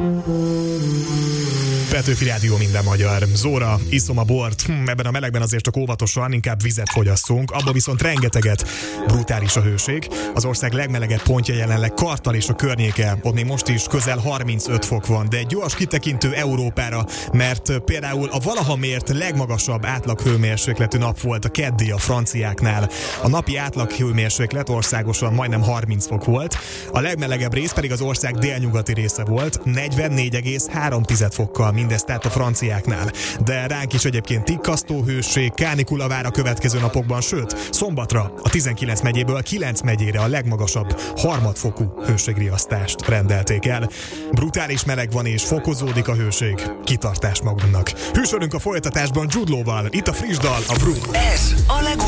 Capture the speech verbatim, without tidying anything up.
Petőfi Rádió, minden magyar. Zóra, iszom a bort, hm, ebben a melegben azért csak óvatosan, inkább vizet fogyasszunk, abban viszont rengeteget. Brutális a hőség. Az ország legmelegebb pontja jelenleg Kartal és a környéke, ott még most is közel harmincöt fok van, de egy gyors kitekintő Európára, mert például a valaha mért legmagasabb átlaghőmérsékletű nap volt a keddi a franciáknál. A napi átlaghőmérséklet országosan majdnem harminc fok volt, a legmelegebb rész pedig az ország délnyugati része volt, negyvennégy egész három fokkal, mindez tehát a franciáknál. De ránk is egyébként tikkasztó hőség, kánikula vár a következő napokban, sőt, szombatra a tizenkilenc megyéből kilenc megyére a legmagasabb harmadfokú hőségriasztást rendelték el. Brutális meleg van és fokozódik a hőség. Kitartás magunknak. Hűsölünk a folytatásban Jude Law-val, itt a friss dal, a Vroom. Ez a leg